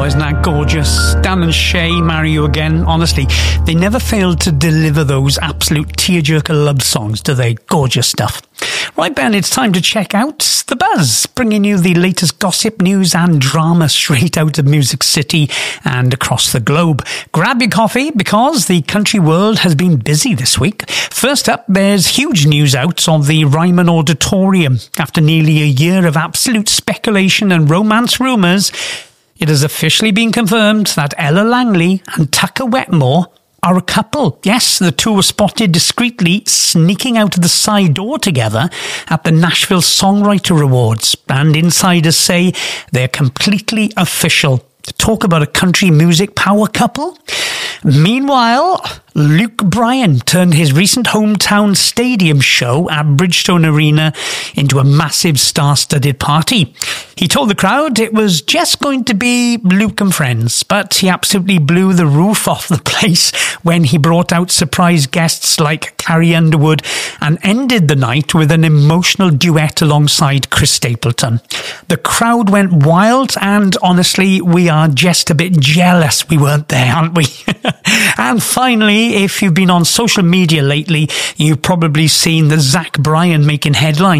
Oh, isn't that gorgeous? Dan and Shay, Marry You Again. Honestly, they never fail to deliver those absolute tearjerker love songs, do they? Gorgeous stuff. Right, Ben, it's time to check out The Buzz, bringing you the latest gossip, news and drama straight out of Music City and across the globe. Grab your coffee because the country world has been busy this week. First up, there's huge news out of the Ryman Auditorium. After nearly a year of absolute speculation and romance rumours, it has officially been confirmed that Ella Langley and Tucker Wetmore are a couple. Yes, the two were spotted discreetly sneaking out of the side door together at the Nashville Songwriter Awards, and insiders say they're completely official. Talk about a country music power couple. Meanwhile, Luke Bryan turned his recent hometown stadium show at Bridgestone Arena into a massive star-studded party. He told the crowd it was just going to be Luke and friends, but he absolutely blew the roof off the place when he brought out surprise guests like Carrie Underwood and ended the night with an emotional duet alongside Chris Stapleton. The crowd went wild, and honestly, we are just a bit jealous we weren't there, aren't we? And finally, if you've been on social media lately, you've probably seen the Zach Bryan making headlines